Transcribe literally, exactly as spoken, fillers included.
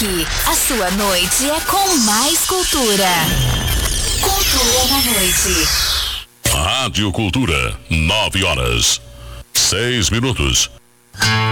Aqui, a sua noite é com mais cultura. Cultura na noite. Rádio Cultura, nove horas, seis minutos.